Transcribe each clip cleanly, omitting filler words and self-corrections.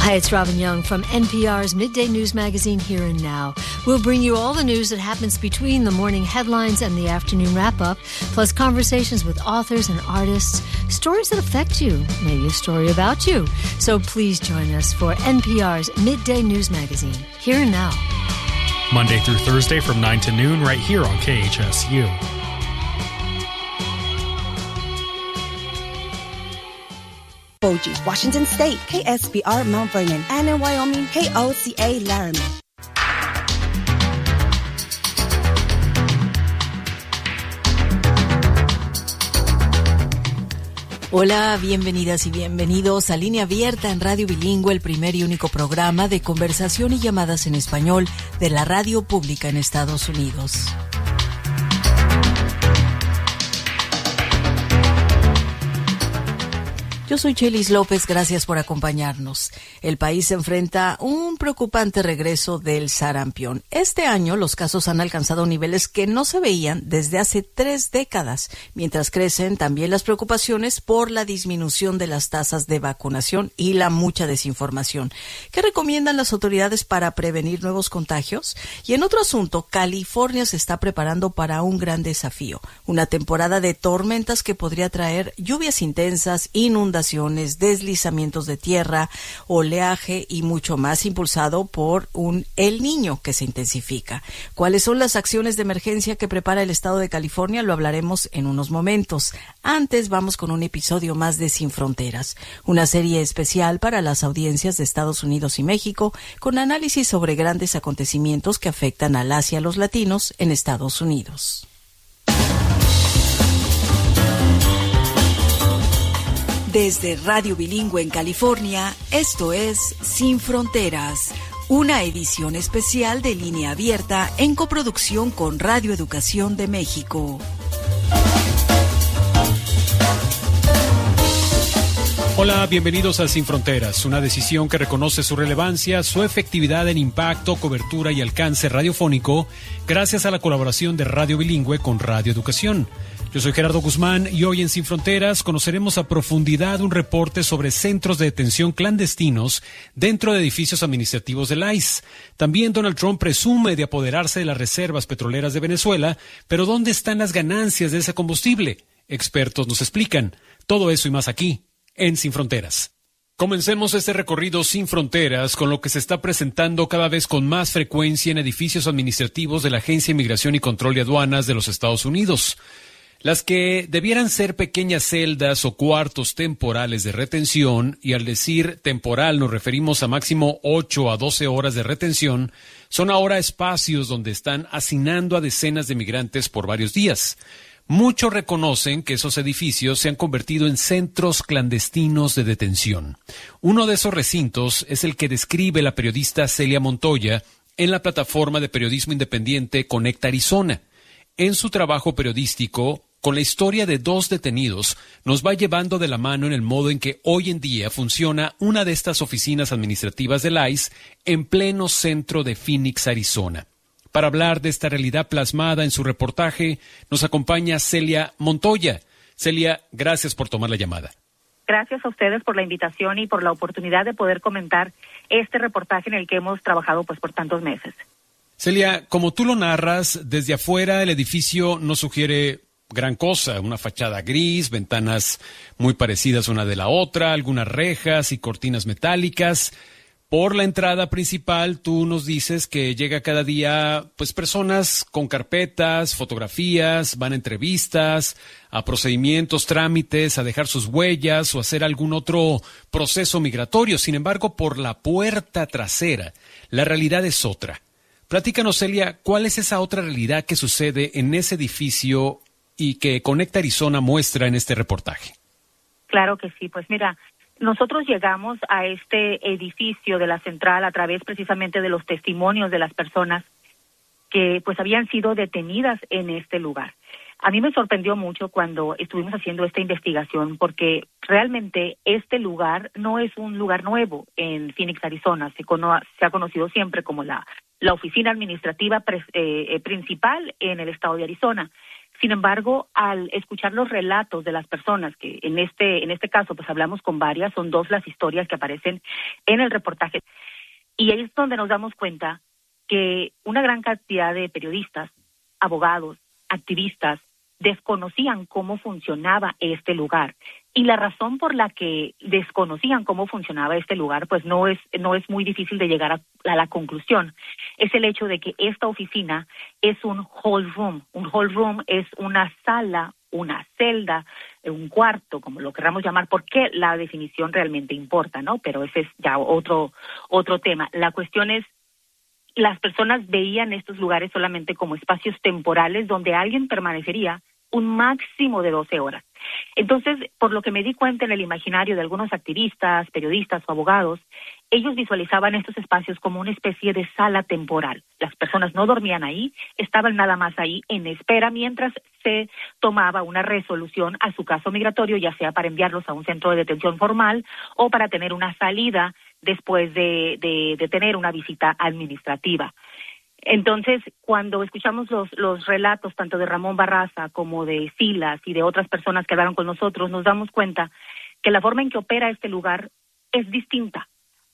Hi, it's Robin Young from NPR's Midday News Magazine, Here and Now. We'll bring you all the news that happens between the morning headlines and the afternoon wrap-up, plus conversations with authors and artists, stories that affect you, maybe a story about you. So please join us for NPR's Midday News Magazine, Here and Now. Monday through Thursday from 9 to noon right here on KHSU. Bogie, Washington State, KSBR Mount Vernon, and in Wyoming, KOCA Laramie. Hola, bienvenidas y bienvenidos a Línea Abierta en Radio Bilingüe, el primer y único programa de conversación y llamadas en español de la radio pública en Estados Unidos. Yo soy Chelis López, gracias por acompañarnos. El país se enfrenta a un preocupante regreso del sarampión. Este año los casos han alcanzado niveles que no se veían desde hace 3 décadas, mientras crecen también las preocupaciones por la disminución de las tasas de vacunación y la mucha desinformación. ¿Qué recomiendan las autoridades para prevenir nuevos contagios? Y en otro asunto, California se está preparando para un gran desafío, una temporada de tormentas que podría traer lluvias intensas, inundaciones, deslizamientos de tierra, oleaje y mucho más, impulsado por un El Niño que se intensifica. ¿Cuáles son las acciones de emergencia que prepara el estado de California? Lo hablaremos en unos momentos. Antes vamos con un episodio más de Sin Fronteras, una serie especial para las audiencias de Estados Unidos y México, con análisis sobre grandes acontecimientos que afectan al Asia y a los latinos en Estados Unidos. Desde Radio Bilingüe en California, esto es Sin Fronteras, una edición especial de Línea Abierta en coproducción con Radio Educación de México. Hola, bienvenidos a Sin Fronteras, una decisión que reconoce su relevancia, su efectividad en impacto, cobertura y alcance radiofónico, gracias a la colaboración de Radio Bilingüe con Radio Educación. Yo soy Gerardo Guzmán y hoy en Sin Fronteras conoceremos a profundidad un reporte sobre centros de detención clandestinos dentro de edificios administrativos del ICE. También Donald Trump presume de apoderarse de las reservas petroleras de Venezuela, pero ¿dónde están las ganancias de ese combustible? Expertos nos explican. Todo eso y más aquí, en Sin Fronteras. Comencemos este recorrido sin fronteras con lo que se está presentando cada vez con más frecuencia en edificios administrativos de la Agencia de Inmigración y Control de Aduanas de los Estados Unidos. Las que debieran ser pequeñas celdas o cuartos temporales de retención, y al decir temporal nos referimos a máximo 8 a 12 horas de retención, son ahora espacios donde están hacinando a decenas de migrantes por varios días. Muchos reconocen que esos edificios se han convertido en centros clandestinos de detención. Uno de esos recintos es el que describe la periodista Celia Montoya en la plataforma de periodismo independiente Conecta Arizona. En su trabajo periodístico, con la historia de 2 detenidos, nos va llevando de la mano en el modo en que hoy en día funciona una de estas oficinas administrativas del ICE en pleno centro de Phoenix, Arizona. Para hablar de esta realidad plasmada en su reportaje, nos acompaña Celia Montoya. Celia, gracias por tomar la llamada. Gracias a ustedes por la invitación y por la oportunidad de poder comentar este reportaje en el que hemos trabajado por tantos meses. Celia, como tú lo narras, desde afuera el edificio no sugiere gran cosa, una fachada gris, ventanas muy parecidas una de la otra, algunas rejas y cortinas metálicas. Por la entrada principal, tú nos dices que llega cada día, personas con carpetas, fotografías, van a entrevistas, a procedimientos, trámites, a dejar sus huellas o hacer algún otro proceso migratorio. Sin embargo, por la puerta trasera, la realidad es otra. Platícanos, Celia, ¿cuál es esa otra realidad que sucede en ese edificio y que Conecta Arizona muestra en este reportaje? Claro que sí, pues mira, nosotros llegamos a este edificio de la central a través precisamente de los testimonios de las personas que habían sido detenidas en este lugar. A mí me sorprendió mucho cuando estuvimos haciendo esta investigación porque realmente este lugar no es un lugar nuevo en Phoenix, Arizona. Se ha conocido siempre como la oficina administrativa principal en el estado de Arizona. Sin embargo, al escuchar los relatos de las personas, que en este caso pues hablamos con varias, son 2 las historias que aparecen en el reportaje, y ahí es donde nos damos cuenta que una gran cantidad de periodistas, abogados, activistas, desconocían cómo funcionaba este lugar. Y la razón por la que desconocían cómo funcionaba este lugar, pues no es muy difícil de llegar a la conclusión. Es el hecho de que esta oficina es un hall room. Un hall room es una sala, una celda, un cuarto, como lo queramos llamar, porque la definición realmente importa, ¿no? Pero ese es ya otro tema. La cuestión es, las personas veían estos lugares solamente como espacios temporales donde alguien permanecería un máximo de 12 horas. Entonces, por lo que me di cuenta en el imaginario de algunos activistas, periodistas o abogados, ellos visualizaban estos espacios como una especie de sala temporal. Las personas no dormían ahí, estaban nada más ahí en espera mientras se tomaba una resolución a su caso migratorio, ya sea para enviarlos a un centro de detención formal o para tener una salida después de tener una visita administrativa. Entonces, cuando escuchamos los relatos tanto de Ramón Barraza como de Silas y de otras personas que hablaron con nosotros, nos damos cuenta que la forma en que opera este lugar es distinta.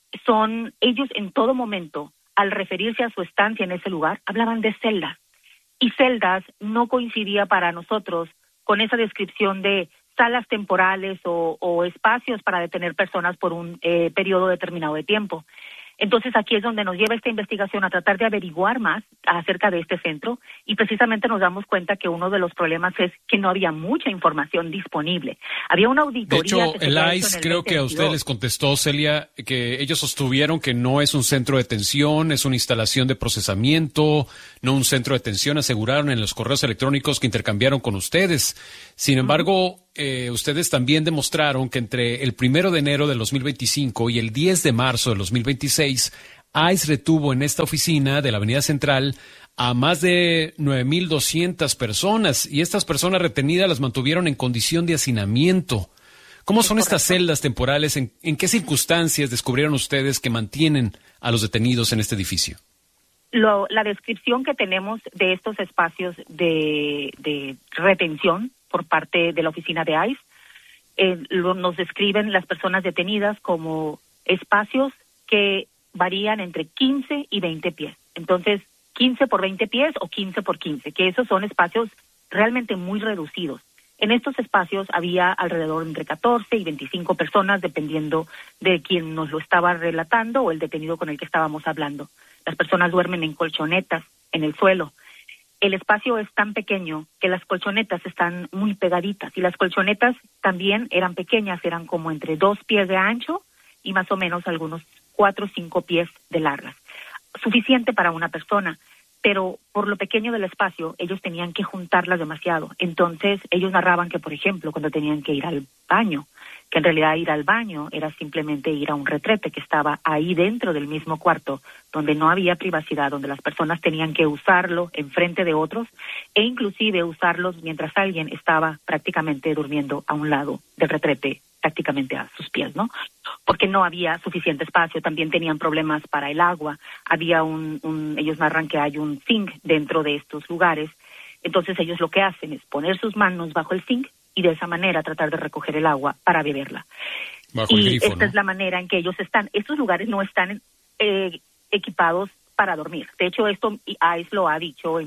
Ellos en todo momento, al referirse a su estancia en ese lugar, hablaban de celdas. Y celdas no coincidía para nosotros con esa descripción de salas temporales o espacios para detener personas por un periodo determinado de tiempo. Entonces aquí es donde nos lleva esta investigación a tratar de averiguar más acerca de este centro, y precisamente nos damos cuenta que uno de los problemas es que no había mucha información disponible. Había una auditoría. De hecho, el ICE creo que a usted les contestó, Celia, que ellos sostuvieron que no es un centro de detención, es una instalación de procesamiento, no un centro de detención, aseguraron en los correos electrónicos que intercambiaron con ustedes. Sin embargo, ustedes también demostraron que entre el 1 de enero del 2025 y el 10 de marzo del 2026, ICE retuvo en esta oficina de la Avenida Central a más de 9,200 personas, y estas personas retenidas las mantuvieron en condición de hacinamiento. ¿Cómo son estas celdas temporales? ¿En qué circunstancias descubrieron ustedes que mantienen a los detenidos en este edificio? La descripción que tenemos de estos espacios de retención por parte de la oficina de ICE, nos describen las personas detenidas como espacios que varían entre 15 y 20 pies. Entonces, 15 por 20 pies o 15 por 15, que esos son espacios realmente muy reducidos. En estos espacios había alrededor entre 14 y 25 personas, dependiendo de quién nos lo estaba relatando o el detenido con el que estábamos hablando. Las personas duermen en colchonetas, en el suelo. El espacio es tan pequeño que las colchonetas están muy pegaditas, y las colchonetas también eran pequeñas, eran como entre 2 pies de ancho y más o menos algunos 4 o 5 pies de largas. Suficiente para una persona, pero por lo pequeño del espacio ellos tenían que juntarlas demasiado. Entonces ellos narraban que, por ejemplo, cuando tenían que ir al baño, que en realidad ir al baño era simplemente ir a un retrete que estaba ahí dentro del mismo cuarto, donde no había privacidad, donde las personas tenían que usarlo enfrente de otros e inclusive usarlos mientras alguien estaba prácticamente durmiendo a un lado del retrete, prácticamente a sus pies, ¿no? Porque no había suficiente espacio. También tenían problemas para el agua. Había ellos narran que hay un zinc dentro de estos lugares. Entonces ellos lo que hacen es poner sus manos bajo el zinc y de esa manera tratar de recoger el agua para beberla. Bajo el grifo, esta, ¿no?, es la manera en que ellos están. Estos lugares no están equipados para dormir. De hecho, esto ICE lo ha dicho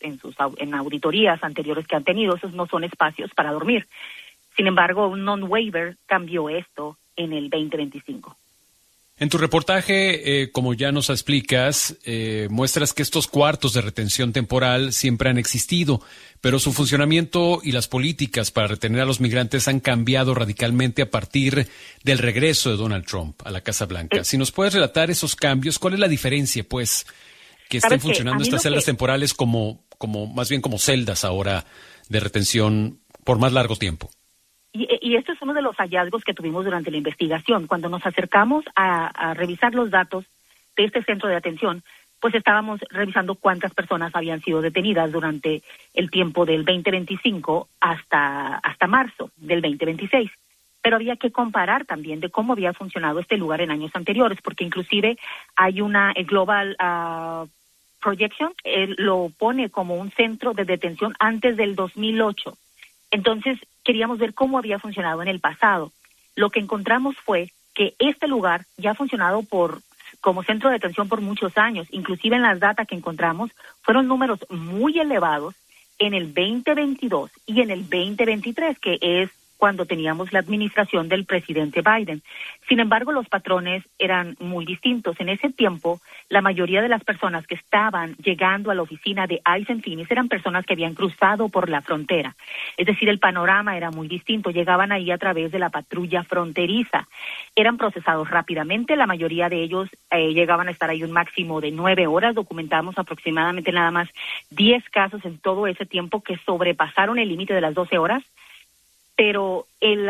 en auditorías anteriores que han tenido. Esos no son espacios para dormir. Sin embargo, un non-waiver cambió esto en el 2025. En tu reportaje, como ya nos explicas, muestras que estos cuartos de retención temporal siempre han existido, pero su funcionamiento y las políticas para retener a los migrantes han cambiado radicalmente a partir del regreso de Donald Trump a la Casa Blanca. Si nos puedes relatar esos cambios, ¿cuál es la diferencia, pues, que estén funcionando estas celdas temporales como más bien como celdas ahora de retención por más largo tiempo? Y esto es uno de los hallazgos que tuvimos durante la investigación. Cuando nos acercamos a revisar los datos de este centro de atención, pues estábamos revisando cuántas personas habían sido detenidas durante el tiempo del 2025 hasta marzo del 2026. Pero había que comparar también de cómo había funcionado este lugar en años anteriores, porque inclusive hay el Global projection lo pone como un centro de detención antes del 2008. Entonces, queríamos ver cómo había funcionado en el pasado. Lo que encontramos fue que este lugar ya ha funcionado como centro de detención por muchos años. Inclusive en las datas que encontramos fueron números muy elevados en el 2022 y en el 2023, que es cuando teníamos la administración del presidente Biden. Sin embargo, los patrones eran muy distintos. En ese tiempo, la mayoría de las personas que estaban llegando a la oficina de ICE en Phoenix eran personas que habían cruzado por la frontera. Es decir, el panorama era muy distinto. Llegaban ahí a través de la patrulla fronteriza. Eran procesados rápidamente. La mayoría de ellos llegaban a estar ahí un máximo de 9 horas. Documentamos aproximadamente nada más 10 casos en todo ese tiempo que sobrepasaron el límite de las 12 horas. Pero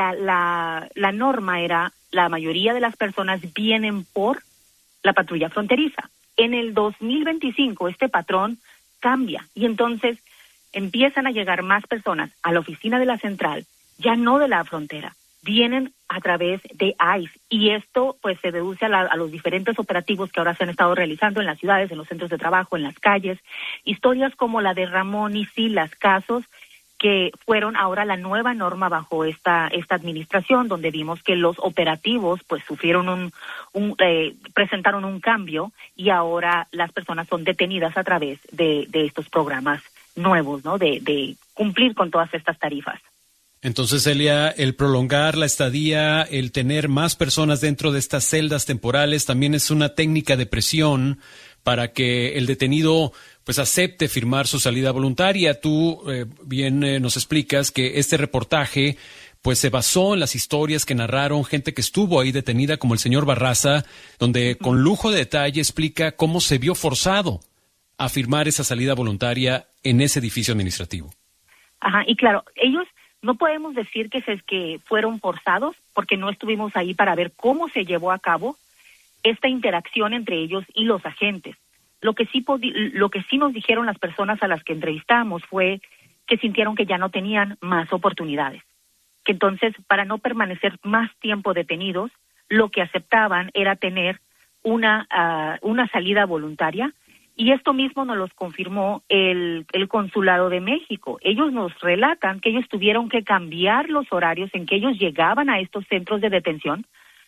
la norma era, la mayoría de las personas vienen por la patrulla fronteriza. En el 2025 este patrón cambia y entonces empiezan a llegar más personas a la oficina de la central, ya no de la frontera, vienen a través de ICE y esto pues se deduce a los diferentes operativos que ahora se han estado realizando en las ciudades, en los centros de trabajo, en las calles, historias como la de Ramón y Silas, casos que fueron ahora la nueva norma bajo esta administración, donde vimos que los operativos pues sufrieron presentaron un cambio y ahora las personas son detenidas a través de estos programas nuevos, ¿no? De cumplir con todas estas tarifas. Entonces, Elia, el prolongar la estadía, el tener más personas dentro de estas celdas temporales también es una técnica de presión para que el detenido pues acepte firmar su salida voluntaria. Tú bien nos explicas que este reportaje pues se basó en las historias que narraron gente que estuvo ahí detenida, como el señor Barraza, donde con lujo de detalle explica cómo se vio forzado a firmar esa salida voluntaria en ese edificio administrativo. Ajá, y claro, ellos no podemos decir que fueron forzados porque no estuvimos ahí para ver cómo se llevó a cabo esta interacción entre ellos y los agentes. Lo que sí nos dijeron las personas a las que entrevistamos fue que sintieron que ya no tenían más oportunidades, que entonces para no permanecer más tiempo detenidos, lo que aceptaban era tener una salida voluntaria, y esto mismo nos lo confirmó el Consulado de México. Ellos nos relatan que ellos tuvieron que cambiar los horarios en que ellos llegaban a estos centros de detención,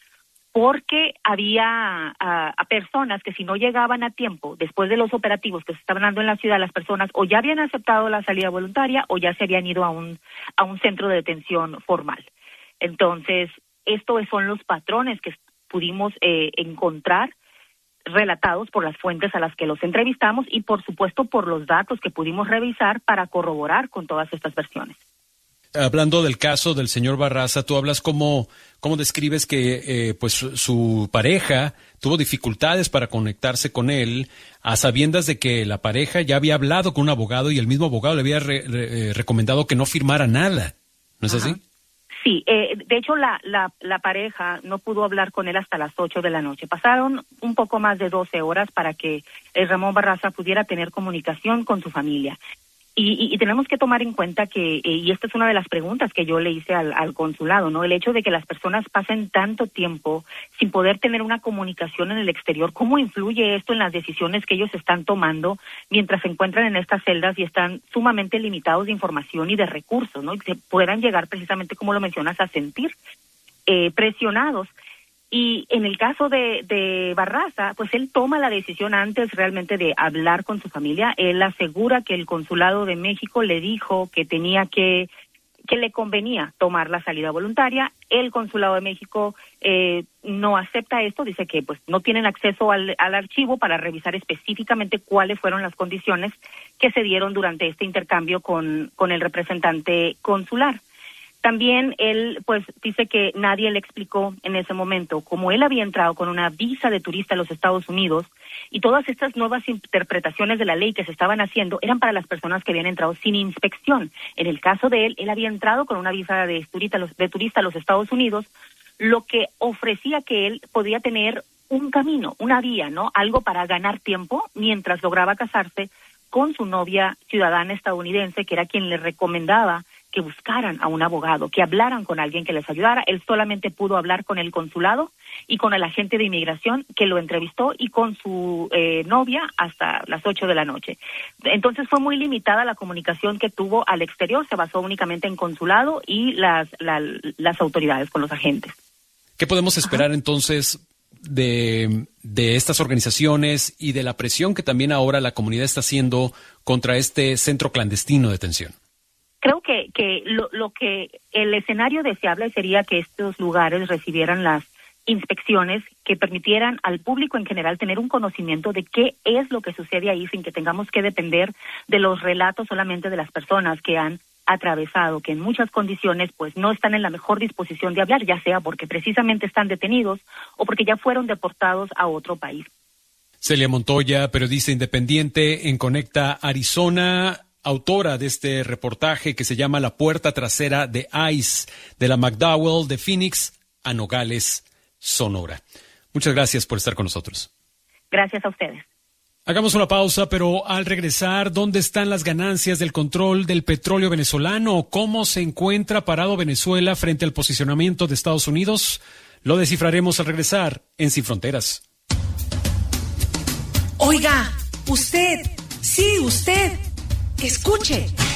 porque había a personas que si no llegaban a tiempo, después de los operativos que se estaban dando en la ciudad, las personas o ya habían aceptado la salida voluntaria o ya se habían ido a un centro de detención formal. Entonces, estos son los patrones que pudimos encontrar relatados por las fuentes a las que los entrevistamos y, por supuesto, por los datos que pudimos revisar para corroborar con todas estas versiones. Hablando del caso del señor Barraza, tú hablas cómo describes que pues su pareja tuvo dificultades para conectarse con él, a sabiendas de que la pareja ya había hablado con un abogado y el mismo abogado le había recomendado que no firmara nada. ¿No es así? Sí, de hecho la pareja no pudo hablar con él hasta las 8 de la noche. Pasaron un poco más de 12 horas para que Ramón Barraza pudiera tener comunicación con su familia. Y tenemos que tomar en cuenta que, y esta es una de las preguntas que yo le hice al consulado, ¿no? El hecho de que las personas pasen tanto tiempo sin poder tener una comunicación en el exterior, ¿cómo influye esto en las decisiones que ellos están tomando mientras se encuentran en estas celdas y están sumamente limitados de información y de recursos, ¿no? Y que puedan llegar precisamente, como lo mencionas, a sentir presionados. Y en el caso de Barraza, pues él toma la decisión antes realmente de hablar con su familia. Él asegura que el Consulado de México le dijo que que le convenía tomar la salida voluntaria. El Consulado de México no acepta esto, dice que pues no tienen acceso al archivo para revisar específicamente cuáles fueron las condiciones que se dieron durante este intercambio con el representante consular. También él pues dice que nadie le explicó en ese momento cómo él había entrado con una visa de turista a los Estados Unidos y todas estas nuevas interpretaciones de la ley que se estaban haciendo eran para las personas que habían entrado sin inspección. En el caso de él había entrado con una visa de turista a los Estados Unidos, lo que ofrecía que él podía tener un camino, una vía, ¿no? Algo para ganar tiempo mientras lograba casarse con su novia ciudadana estadounidense, que era quien le recomendaba que buscaran a un abogado, que hablaran con alguien que les ayudara. Él solamente pudo hablar con el consulado y con el agente de inmigración que lo entrevistó y con su novia hasta las 8 de la noche. Entonces fue muy limitada la comunicación que tuvo al exterior, se basó únicamente en consulado y las autoridades con los agentes. ¿Qué podemos esperar entonces de estas organizaciones y de la presión que también ahora la comunidad está haciendo contra este centro clandestino de detención? Creo que lo que el escenario deseable sería que estos lugares recibieran las inspecciones que permitieran al público en general tener un conocimiento de qué es lo que sucede ahí, sin que tengamos que depender de los relatos solamente de las personas que han atravesado, que en muchas condiciones pues no están en la mejor disposición de hablar, ya sea porque precisamente están detenidos o porque ya fueron deportados a otro país. Celia Montoya, periodista independiente en Conecta Arizona, autora de este reportaje que se llama La puerta trasera de ICE, de la McDowell de Phoenix a Nogales, Sonora. Muchas gracias por estar con nosotros. Gracias a ustedes. Hagamos una pausa, pero al regresar, ¿dónde están las ganancias del control del petróleo venezolano? ¿Cómo se encuentra parado Venezuela frente al posicionamiento de Estados Unidos? Lo descifraremos al regresar en Sin Fronteras. Oiga, usted, sí, usted, escuche.